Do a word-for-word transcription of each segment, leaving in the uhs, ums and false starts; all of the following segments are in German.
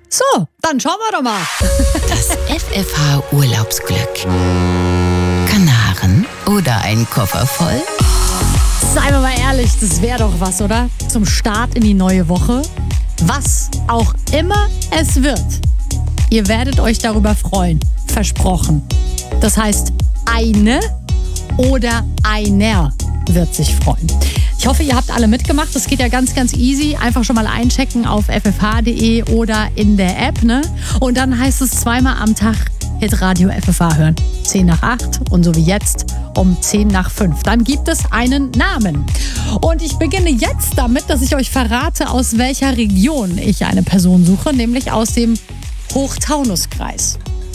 So, dann schauen wir doch mal. Das F F H-Urlaubsglück. Kanaren oder ein Koffer voll? Seien wir mal ehrlich, das wäre doch was, oder? Zum Start in die neue Woche. Was auch immer es wird. Ihr werdet euch darüber freuen. Versprochen. Das heißt, eine oder einer wird sich freuen. Ich hoffe, ihr habt alle mitgemacht. Das geht ja ganz, ganz easy. Einfach schon mal einchecken auf f f h punkt d e oder in der App, ne? Und dann heißt es zweimal am Tag Hitradio F F H hören. zehn nach acht und so wie jetzt um zehn nach fünf. Dann gibt es einen Namen. Und ich beginne jetzt damit, dass ich euch verrate, aus welcher Region ich eine Person suche, nämlich aus dem Hochtaunuskreis.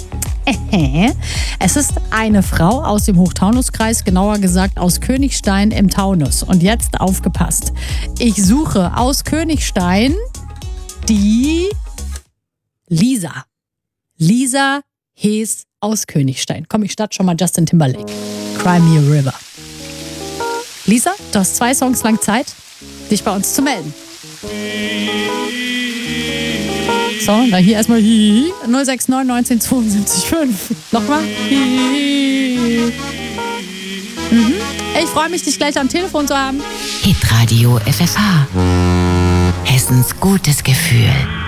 Es ist eine Frau aus dem Hochtaunuskreis, genauer gesagt aus Königstein im Taunus. Und jetzt aufgepasst. Ich suche aus Königstein die Lisa. Lisa Hees aus Königstein. Komm, ich starte schon mal Justin Timberlake. Cry Me a River. Lisa, du hast zwei Songs lang Zeit, dich bei uns zu melden. So, na hier erstmal Hihi. null sechs neun neunzehn zweiundsiebzig fünf. Nochmal Hihi. Mhm. Ich freue mich, dich gleich am Telefon zu haben. Hitradio F F H. Hessens gutes Gefühl.